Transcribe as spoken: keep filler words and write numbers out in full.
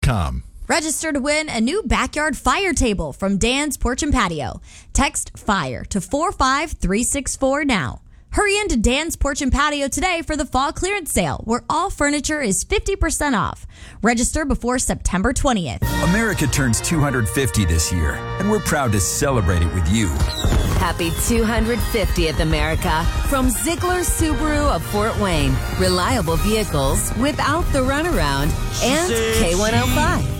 com. Register to win a new backyard fire table from Dan's Porch and Patio. Text FIRE to four five three six four now. Hurry into Dan's Porch and Patio today for the fall clearance sale, where all furniture is fifty percent off. Register before September twentieth. America turns two hundred fifty this year, and we're proud to celebrate it with you. Happy two hundred fiftieth, America, from Ziegler Subaru of Fort Wayne. Reliable vehicles without the runaround, and K one oh five.